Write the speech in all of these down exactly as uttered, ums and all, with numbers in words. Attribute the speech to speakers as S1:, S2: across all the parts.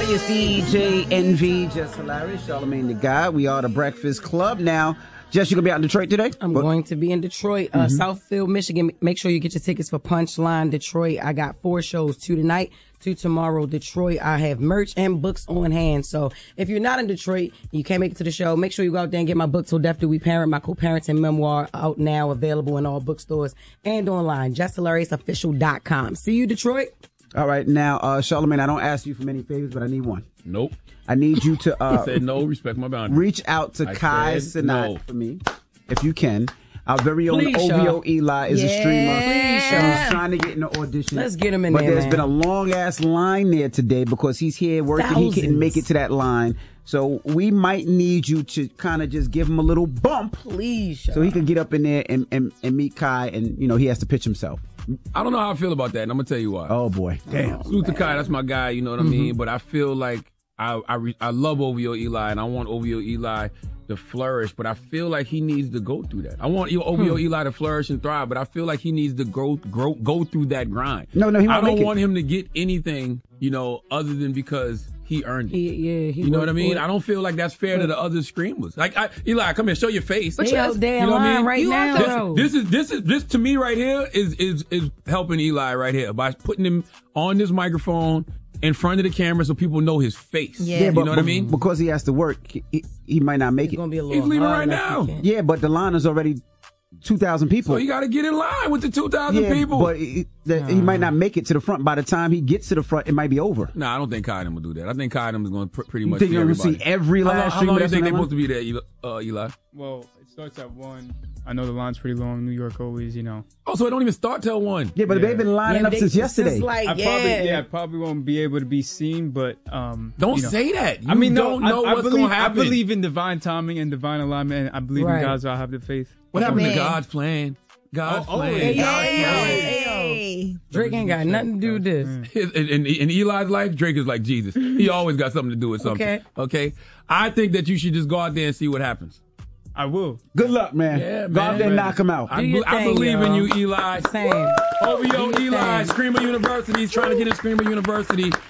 S1: It's D J Envy, Just Hilarious, Charlamagne the God. We are the Breakfast Club. Now, Jess, you going to be out in Detroit today?
S2: I'm but, going to be in Detroit, uh, mm-hmm. Southfield, Michigan. Make sure you get your tickets for Punchline Detroit. I got four shows, two tonight, two tomorrow. Detroit, I have merch and books on hand. So if you're not in Detroit, you can't make it to the show, make sure you go out there and get my book, So Deaf Do We Parent, my co-parenting memoir, out now, available in all bookstores and online, just hilarious official dot com. See you, Detroit.
S1: All right. Now, uh, Charlamagne, I don't ask you for many favors, but I need one.
S3: Nope.
S1: I need you to uh,
S3: I said no, respect my boundaries.
S1: Reach out to
S3: I
S1: Kai Cenat
S3: no.
S1: for me, if you can. Our very own
S2: Please,
S1: O V O
S2: y'all.
S1: Eli is
S2: yeah.
S1: a streamer.
S2: Please,
S1: He's trying to get in the audition.
S2: Let's get him in
S1: but
S2: there,
S1: But there's
S2: man.
S1: been a long-ass line there today because he's here working.
S2: Thousands.
S1: He couldn't make it to that line. So we might need you to kind of just give him a little bump.
S2: Please, y'all.
S1: So he can get up in there and, and, and meet Kai, and, you know, he has to pitch himself.
S3: I don't know how I feel about that, and I'm going to tell you why.
S1: Oh, boy. Damn.
S3: Salute to Kai, that's my guy, you know what
S1: Mm-hmm.
S3: I mean? But I feel like I I, re, I love O V O Eli, and I want O V O Eli to flourish, but I feel like he needs to go through that. I want O V O hmm. Eli to flourish and thrive, but I feel like he needs to go grow, go through that grind.
S1: No, no, he won't
S3: I don't
S1: make
S3: want
S1: it.
S3: him to get anything, you know, other than because he earned it.
S2: He, yeah, he
S3: you know what I mean?
S2: It.
S3: I don't feel like that's fair to the other screamers. Like, I, Eli, come here, show your face.
S2: They out there you know line right
S3: you
S2: now.
S3: This, this is this is this to me right here is is is helping Eli right here by putting him on this microphone in front of the camera so people know his face.
S2: Yeah,
S1: yeah
S3: you
S1: but,
S3: know what
S1: but
S3: I mean?
S1: Because he has to work, he, he, he might not make
S2: It's
S1: it.
S2: gonna be a little
S3: He's leaving
S2: hard
S3: right
S2: enough
S3: now.
S1: Yeah, but the line is already two thousand people.
S3: So you got to get in line with the two thousand
S1: yeah,
S3: people.
S1: But he, the, he might not make it to the front. By the time he gets to the front, it might be over.
S3: No, nah, I don't think Kai will do that. I think Kai is going to pr- pretty much
S1: You think
S3: see
S1: you're going to
S3: everybody.
S1: see every
S3: How long,
S1: last
S3: how long do you think they're
S1: streamer
S3: supposed to be there, Eli? Uh, Eli?
S4: Well, it starts at one. I know the line's pretty long. New York always, you know.
S3: Oh, so it don't even start till one.
S1: Yeah, but
S4: Yeah.
S1: they've been lining
S2: Yeah,
S1: up
S2: they-
S1: since yesterday.
S2: since like,
S4: I
S2: yeah.
S4: probably, yeah, I probably won't be able to be seen, but um,
S3: Don't
S4: you know.
S3: say that. You
S4: I mean,
S3: don't
S4: no,
S3: know
S4: I, I
S3: what's
S4: believe,
S3: going to happen.
S4: I believe in divine timing and divine alignment, and I believe
S2: Right.
S4: in God's. I have the faith.
S3: What happened
S5: Amen.
S3: to God's plan? God's
S4: Oh, oh,
S3: plan.
S2: Hey, yo,
S3: God-
S2: hey, yo, hey, yo. Drake ain't got nothing to do with this.
S3: In, in, in Eli's life, Drake is like Jesus. He always got something to do with something.
S2: Okay.
S3: Okay. I think that you should just go out there and see what happens.
S4: I will.
S1: Good luck, man.
S3: Yeah,
S1: Go out
S3: man.
S1: there and knock him out.
S3: I,
S2: Do your
S3: be- I
S2: thing,
S3: believe in
S2: y'all.
S3: you, Eli.
S2: Same.
S3: O V O
S2: Do your
S3: Eli,
S2: thing.
S3: Screamer University. He's trying to get in Screamer University.
S1: You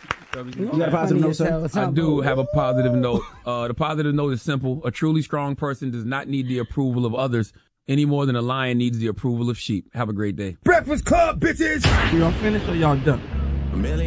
S1: got a positive note, sir?
S3: I do have a positive note. Uh, the positive note is simple. A truly strong person does not need the approval of others any more than a lion needs the approval of sheep. Have a great day.
S6: Breakfast Club, bitches!
S7: Y'all finished or y'all done?
S6: A million